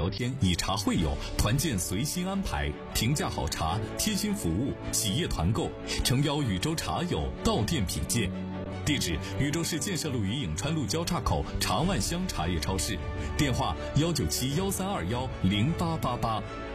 聊天，以茶会友，团建随心安排，平价好茶，贴心服务，企业团购，诚邀禹州茶友到店品鉴。地址：禹州市建设路与颍川路交叉口茶万乡茶叶超市，电话：19713210888。